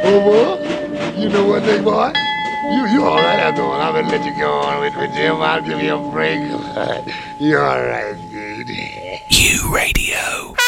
Over. You know what, big boy? You all right after all. I'm gonna let you go on with Jim. I'll give you a break. You all right, dude? U Radio.